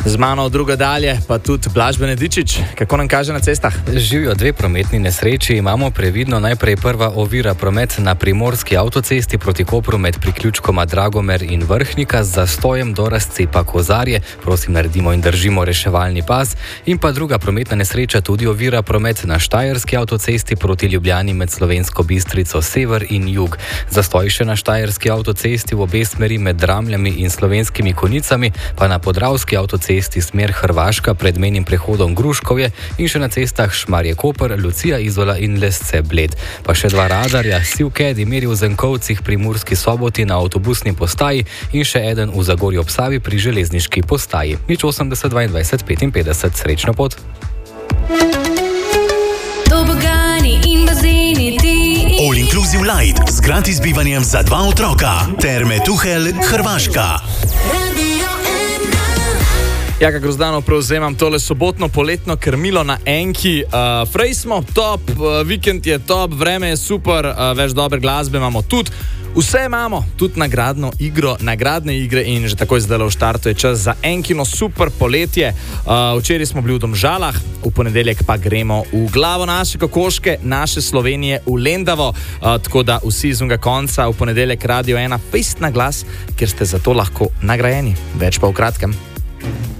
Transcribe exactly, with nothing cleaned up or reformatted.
Z mano druga dalje, pa tudi Blaž Benedičič. Kako nam kaže na cestah? Živijo dve prometni nesreči. Imamo previdno najprej prva ovira promet na primorski avtocesti proti Kopru med priključkoma Dragomer in Vrhnika z zastojem do razcepa Kozarje. Prosim, naredimo in držimo reševalni pas. In pa druga prometna nesreča tudi ovira promet na štajerski avtocesti proti Ljubljani med Slovensko Bistrico sever in jug. Zastoj še na štajerski avtocesti v obe smeri med Dramljami in Slovenskimi Konjicami, pa na podravski avtocesti smer Hrvaška pred mejnim prehodom Gruškovje in še na cestah Šmarje-Koper, Lucija, Izola in Lesce Bled. Pa še dva radarja, Sivkedi meri v Zenkovcih pri Murski Soboti na avtobusni postaji in še eden v Zagorju ob Savi pri železniški postaji. Nič osemdeset dvaindvajset petinpetdeset, srečno pot. All Inclusive Light z gratis bivanjem za dva otroka. Terme Tuhelj, Hrvaška. Jaka Grozdanov prevzemam tole sobotno poletno krmilo na Enki. Uh, Frej smo top, uh, vikend je top, vreme je super, uh, več dobre glasbe imamo tudi. Vse imamo, tudi nagradno igro, nagradne igre in že takoj zdaj v štartu je čas za Enkino super poletje. Uh, včeraj smo bili v Domžalah, v ponedeljek pa gremo v glavo naše kokoške, naše Slovenije v Lendavo. Uh, tako da vsi iz unga konca v ponedeljek Radio ena fejst na glas, ker ste za to lahko nagrajeni. Več pa v kratkem.